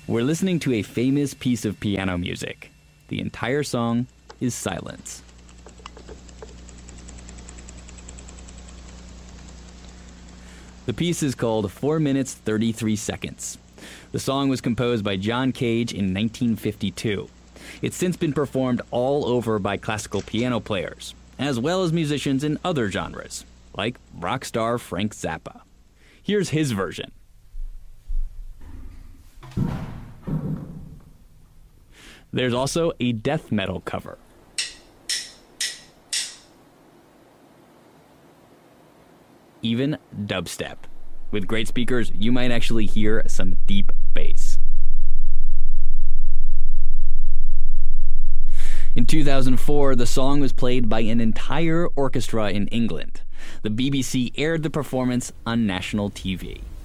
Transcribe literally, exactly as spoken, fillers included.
We're listening to a famous piece of piano music. The entire song is silence. The piece is called four minutes thirty-three seconds. The song was composed by John Cage in nineteen fifty-two. It's since been performed all over by classical piano players, as well as musicians in other genres, like rock star Frank Zappa. Here's his version. There's also a death metal cover. Even dubstep. With great speakers, you might actually hear some deep bass. In two thousand four, the song was played by an entire orchestra in England. The B B C aired the performance on national T V.